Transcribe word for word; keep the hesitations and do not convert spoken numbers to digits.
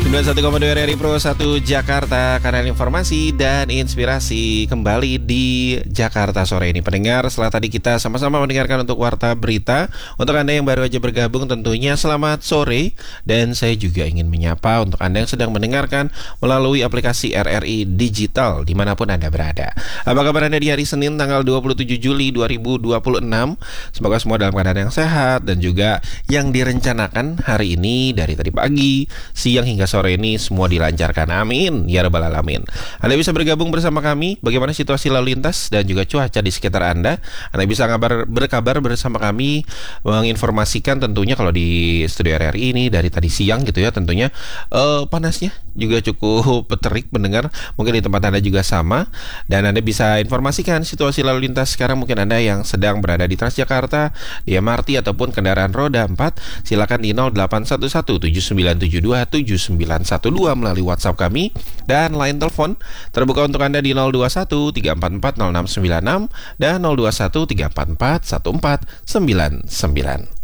sembilan puluh satu koma dua R R I Pro satu Jakarta, kanal informasi dan inspirasi kembali di Jakarta sore ini. Pendengar, setelah tadi kita sama-sama mendengarkan untuk Warta Berita. Untuk Anda yang baru aja bergabung tentunya selamat sore. Dan saya juga ingin menyapa untuk Anda yang sedang mendengarkan melalui aplikasi R R I Digital dimanapun Anda berada. Apa kabar Anda di hari Senin tanggal dua puluh tujuh Juli dua ribu dua puluh enam? Semoga semua dalam keadaan yang sehat dan juga yang direncanakan hari ini dari tadi pagi, siang hingga sore ini semua dilancarkan. Amin ya rabbal alamin. Anda bisa bergabung bersama kami. Bagaimana situasi lalu lintas dan juga cuaca di sekitar Anda? Anda bisa ngabar, berkabar bersama kami, menginformasikan tentunya kalau di studio R R I ini dari tadi siang gitu ya, tentunya uh, panasnya juga cukup terik pendengar. Mungkin di tempat Anda juga sama. Dan Anda bisa informasikan situasi lalu lintas sekarang. Mungkin Anda yang sedang berada di Transjakarta, di M R T ataupun kendaraan roda empat, silakan di nol delapan satu satu tujuh sembilan tujuh dua tujuh sembilan satu dua melalui WhatsApp kami, dan line telepon terbuka untuk Anda di nol dua satu tiga empat empat nol enam sembilan enam dan nol dua satu tiga empat empat satu empat sembilan sembilan.